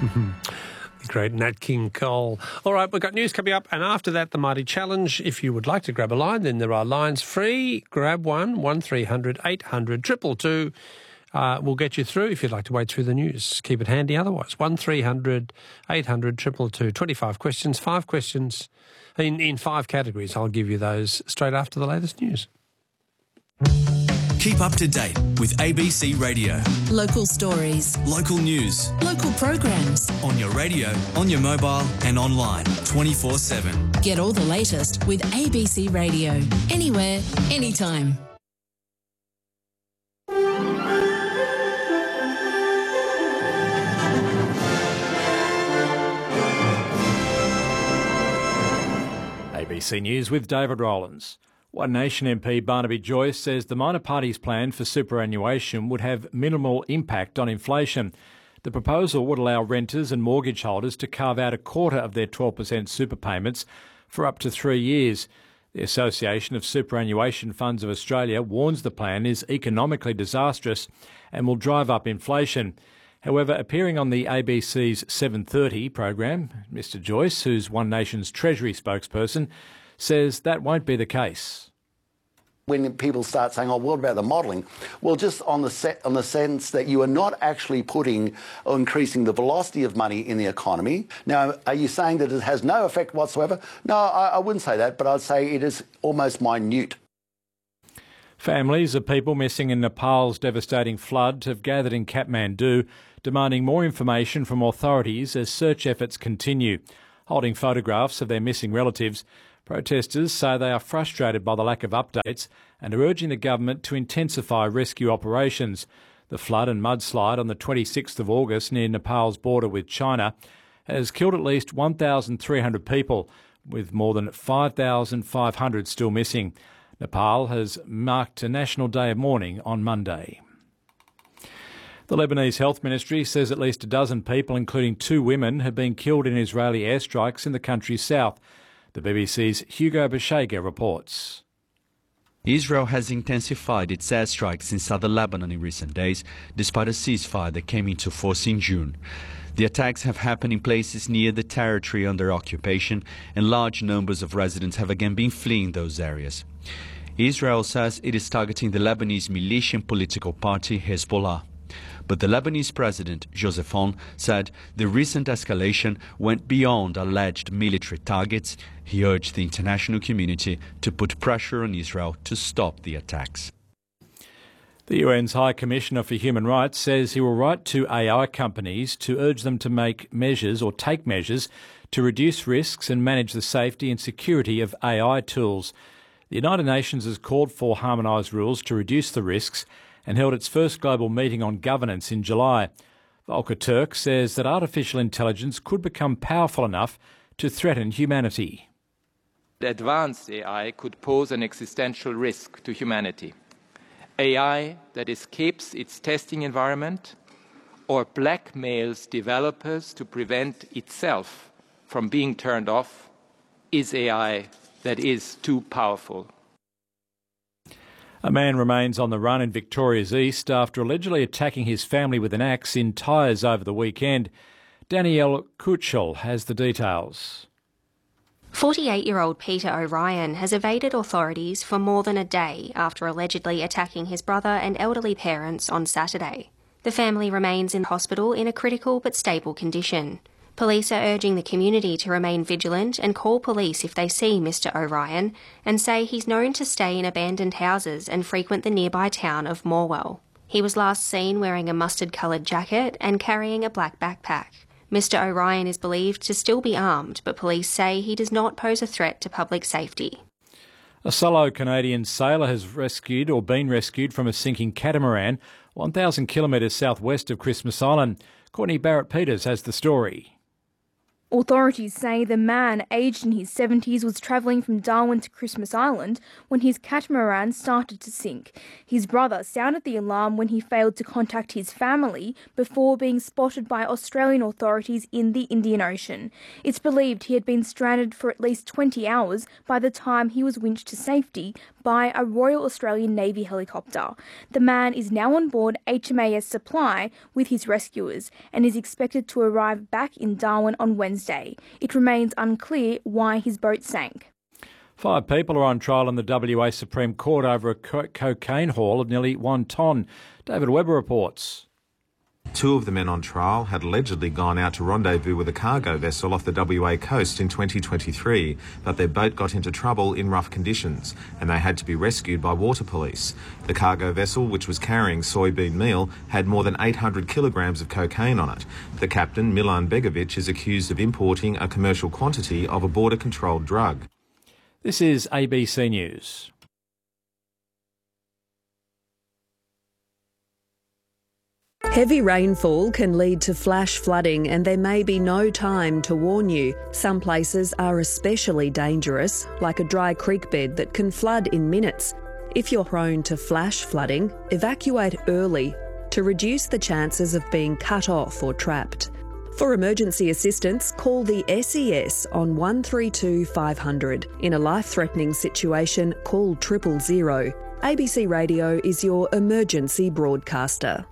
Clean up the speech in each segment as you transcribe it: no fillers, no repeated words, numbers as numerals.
The great Nat King Cole. All right, we've got news coming up, and after that, the Mighty Challenge. If you would like to grab a line, then there are lines free. Grab one, 1300 800 222. We'll get you through if you'd like to wait through the news. Keep it handy otherwise. 1300 800 222. 25 questions, 5 questions in 5 categories. I'll give you those straight after the latest news. Keep up to date with ABC Radio. Local stories. Local news. Local programs. On your radio, on your mobile and online 24/7. Get all the latest with ABC Radio. Anywhere, anytime. ABC News with David Rowlands. One Nation MP Barnaby Joyce says the minor party's plan for superannuation would have minimal impact on inflation. The proposal would allow renters and mortgage holders to carve out a quarter of their 12% super payments for up to 3 years. The Association of Superannuation Funds of Australia warns the plan is economically disastrous and will drive up inflation. However, appearing on the ABC's 7:30 program, Mr Joyce, who's One Nation's Treasury spokesperson, says that won't be the case. When people start saying, oh, what about the modelling? Well, just on the sense that you are not actually putting or increasing the velocity of money in the economy. Now, are you saying that it has no effect whatsoever? No, I wouldn't say that, but I'd say it is almost minute. Families of people missing in Nepal's devastating flood have gathered in Kathmandu, demanding more information from authorities as search efforts continue. Holding photographs of their missing relatives, protesters say they are frustrated by the lack of updates and are urging the government to intensify rescue operations. The flood and mudslide on the 26th of August near Nepal's border with China has killed at least 1,300 people, with more than 5,500 still missing. Nepal has marked a National Day of Mourning on Monday. The Lebanese Health Ministry says at least a dozen people, including 2 women, have been killed in Israeli airstrikes in the country's south. The BBC's Hugo Bashega reports. Israel has intensified its airstrikes in southern Lebanon in recent days, despite a ceasefire that came into force in June. The attacks have happened in places near the territory under occupation, and large numbers of residents have again been fleeing those areas. Israel says it is targeting the Lebanese militia and political party Hezbollah. But the Lebanese president, Joseph Aoun, said the recent escalation went beyond alleged military targets. He urged the international community to put pressure on Israel to stop the attacks. The UN's High Commissioner for Human Rights says he will write to AI companies to urge them to take measures to reduce risks and manage the safety and security of AI tools. The United Nations has called for harmonised rules to reduce the risks and held its first global meeting on governance in July. Volker Turk says that artificial intelligence could become powerful enough to threaten humanity. Advanced AI could pose an existential risk to humanity. AI that escapes its testing environment or blackmails developers to prevent itself from being turned off is AI that is too powerful. A man remains on the run in Victoria's East after allegedly attacking his family with an axe in Tyres over the weekend. Danielle Kutschel has the details. 48-year-old Peter O'Ryan has evaded authorities for more than a day after allegedly attacking his brother and elderly parents on Saturday. The family remains in hospital in a critical but stable condition. Police are urging the community to remain vigilant and call police if they see Mr O'Ryan, and say he's known to stay in abandoned houses and frequent the nearby town of Morwell. He was last seen wearing a mustard-coloured jacket and carrying a black backpack. Mr O'Ryan is believed to still be armed, but police say he does not pose a threat to public safety. A solo Canadian sailor has been rescued from a sinking catamaran 1,000 kilometres southwest of Christmas Island. Courtney Barrett-Peters has the story. Authorities say the man, aged in his 70s, was travelling from Darwin to Christmas Island when his catamaran started to sink. His brother sounded the alarm when he failed to contact his family before being spotted by Australian authorities in the Indian Ocean. It's believed he had been stranded for at least 20 hours by the time he was winched to safety by a Royal Australian Navy helicopter. The man is now on board HMAS Supply with his rescuers and is expected to arrive back in Darwin on Wednesday. It remains unclear why his boat sank. 5 people are on trial in the WA Supreme Court over a cocaine haul of nearly 1 tonne. David Webber reports. 2 of the men on trial had allegedly gone out to rendezvous with a cargo vessel off the WA coast in 2023, but their boat got into trouble in rough conditions and they had to be rescued by water police. The cargo vessel, which was carrying soybean meal, had more than 800 kilograms of cocaine on it. The captain, Milan Begovic, is accused of importing a commercial quantity of a border-controlled drug. This is ABC News. Heavy rainfall can lead to flash flooding and there may be no time to warn you. Some places are especially dangerous, like a dry creek bed that can flood in minutes. If you're prone to flash flooding, evacuate early to reduce the chances of being cut off or trapped. For emergency assistance, call the SES on 132 500. In a life-threatening situation, call 000. ABC Radio is your emergency broadcaster.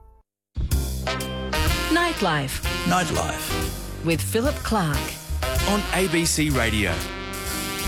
Nightlife Nightlife with Philip Clark on ABC Radio.